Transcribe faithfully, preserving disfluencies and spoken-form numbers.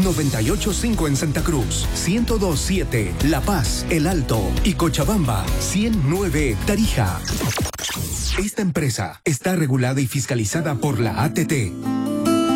noventa y ocho punto cinco en Santa Cruz, ciento dos punto siete La Paz, El Alto y Cochabamba, ciento nueve Tarija. Esta empresa está regulada y fiscalizada por la A T T.